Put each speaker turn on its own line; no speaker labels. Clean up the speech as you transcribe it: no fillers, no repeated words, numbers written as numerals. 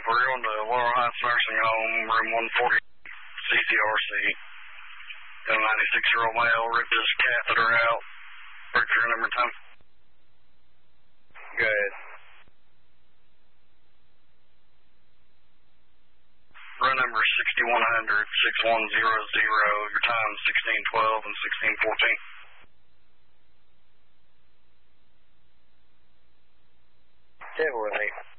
we're going to Laurel Heights Nursing Home, room 140, CCRC. A 96-year-old male ripped his catheter out. Break your number time.
Go ahead.
Run number 6100, 6100. Your time 1612 and 1614.
Stay with me.